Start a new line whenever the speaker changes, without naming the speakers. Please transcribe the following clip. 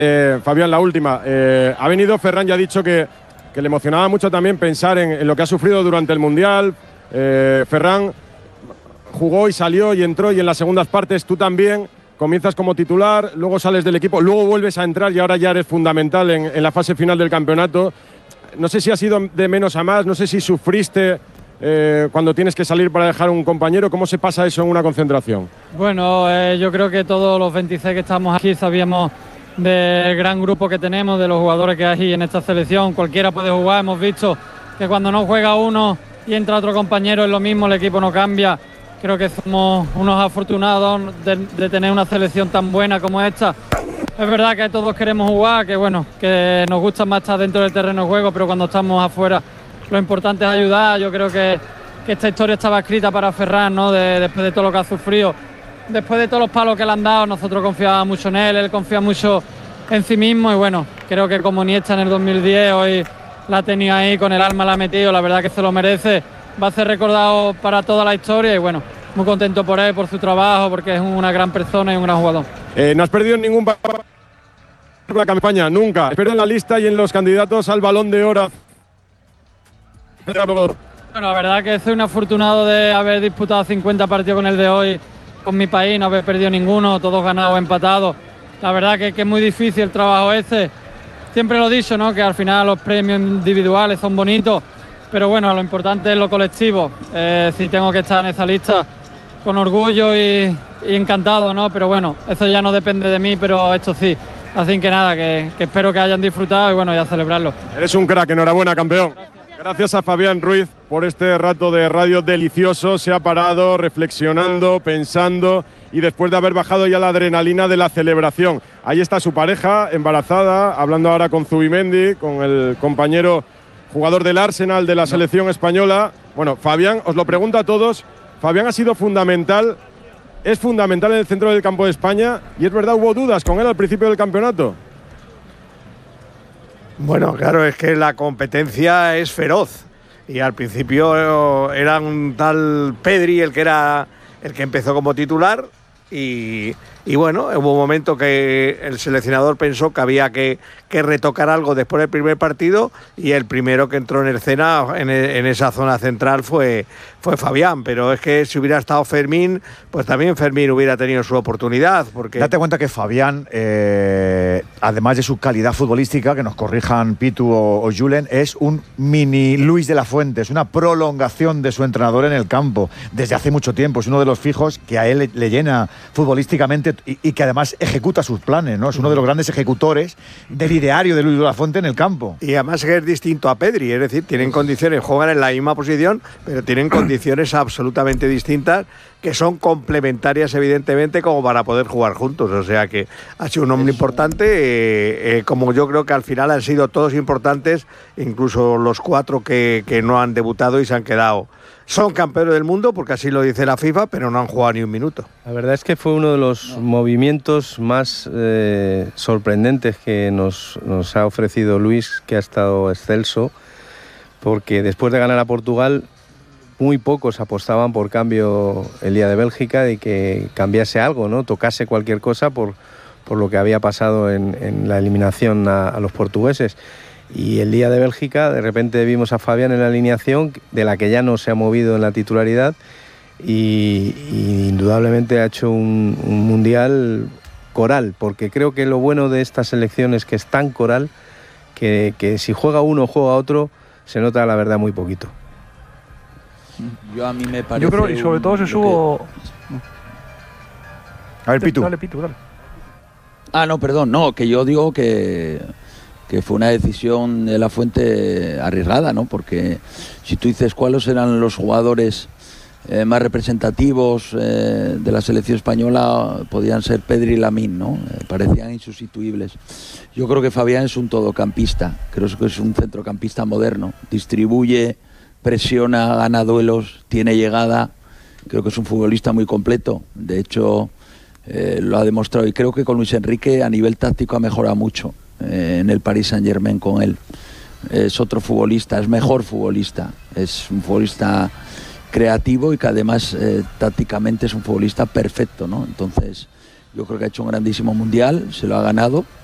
Fabián, la última. Ha venido Ferran, ya ha dicho que le emocionaba mucho también pensar en lo que ha sufrido durante el Mundial. Ferran jugó y salió y entró, y en las segundas partes tú también comienzas como titular, luego sales del equipo, luego vuelves a entrar y ahora ya eres fundamental en la fase final del campeonato. No sé si ha sido de menos a más, no sé si sufriste cuando tienes que salir para dejar a un compañero. ¿Cómo se pasa eso en una concentración?
Bueno, yo creo que todos los 26 que estamos aquí sabíamos del gran grupo que tenemos, de los jugadores que hay en esta selección. Cualquiera puede jugar, hemos visto que cuando no juega uno y entra otro compañero es lo mismo, el equipo no cambia. Creo que somos unos afortunados de tener una selección tan buena como esta. Es verdad que todos queremos jugar, que bueno, que nos gusta más estar dentro del terreno de juego, pero cuando estamos afuera lo importante es ayudar. Yo creo que esta historia estaba escrita para Ferran, ¿no? Después de todo lo que ha sufrido, después de todos los palos que le han dado, nosotros confiábamos mucho en él confía mucho en sí mismo, y bueno, creo que como Iniesta en el 2010, hoy la tenía ahí, con el alma la ha metido, la verdad que se lo merece, va a ser recordado para toda la historia, y bueno, muy contento por él, por su trabajo, porque es una gran persona y un gran jugador.
No has perdido ningún la campaña, nunca. Espero en la lista y en los candidatos al Balón de Oro.
Bueno, la verdad que soy un afortunado de haber disputado 50 partidos con el de hoy, con mi país, no haber perdido ninguno, todos ganados o empatados. La verdad que es muy difícil el trabajo este. Siempre lo he dicho, ¿no? Que al final los premios individuales son bonitos, pero bueno, lo importante es lo colectivo. Si tengo que estar en esa lista, con orgullo y encantado, ¿no? Pero bueno, eso ya no depende de mí, pero esto sí. Así que nada, que espero que hayan disfrutado y bueno, ya celebrarlo.
Eres un crack, enhorabuena, campeón. Gracias a Fabián Ruiz por este rato de radio delicioso. Se ha parado reflexionando, pensando, y después de haber bajado ya la adrenalina de la celebración. Ahí está su pareja embarazada, hablando ahora con Zubimendi, con el compañero jugador del Arsenal de la selección española. Bueno, Fabián, os lo pregunto a todos. Fabián ha sido fundamental, es fundamental en el centro del campo de España, y es verdad, hubo dudas con él al principio del campeonato.
Bueno, claro, es que la competencia es feroz, y al principio era un tal Pedri el que empezó como titular, y bueno, hubo un momento que el seleccionador pensó que había que retocar algo después del primer partido, y el primero que entró en escena en esa zona central fue Fabián. Pero es que si hubiera estado Fermín, pues también Fermín hubiera tenido su oportunidad. Porque
date cuenta que Fabián, además de su calidad futbolística, que nos corrijan Pitu o Julen, es un mini Luis de la Fuente, es una prolongación de su entrenador en el campo desde hace mucho tiempo. Es uno de los fijos que a él le llena futbolísticamente, y que además ejecuta sus planes, ¿no? Es uno de los grandes ejecutores del ideario de Luis de la Fuente en el campo.
Y además es distinto a Pedri, es decir, tienen condiciones, juegan en la misma posición, pero tienen condiciones absolutamente distintas, que son complementarias evidentemente, como para poder jugar juntos. O sea que ha sido un hombre importante, como yo creo que al final han sido todos importantes, incluso los 4 que no han debutado y se han quedado. Son campeones del mundo, porque así lo dice la FIFA, pero no han jugado ni un minuto.
La verdad es que fue uno de los movimientos más sorprendentes que nos ha ofrecido Luis, que ha estado excelso, porque después de ganar a Portugal, muy pocos apostaban por cambio el día de Bélgica, de que cambiase algo, ¿no? Tocase cualquier cosa por lo que había pasado en la eliminación a los portugueses. Y el día de Bélgica, de repente vimos a Fabián en la alineación, de la que ya no se ha movido en la titularidad, y indudablemente ha hecho un mundial coral, porque creo que lo bueno de esta selección es que es tan coral que si juega uno o juega otro, se nota la verdad muy poquito.
A mí me parece.
Yo creo, y sobre todo se subo.
A ver, Pitu.
Dale, Pitu, dale.
No, perdón, no, que yo digo que fue una decisión de la Fuente arriesgada, ¿no? Porque si tú dices cuáles eran los jugadores más representativos de la selección española, podían ser Pedri y Lamine, ¿no? Parecían insustituibles. Yo creo que Fabián es un todocampista, creo que es un centrocampista moderno, distribuye, presiona, gana duelos, tiene llegada, creo que es un futbolista muy completo. De hecho, lo ha demostrado, y creo que con Luis Enrique a nivel táctico ha mejorado mucho en el Paris Saint-Germain con él. Es otro futbolista, es mejor futbolista, es un futbolista creativo y que además tácticamente es un futbolista perfecto, ¿no? Entonces yo creo que ha hecho un grandísimo mundial, se lo ha ganado,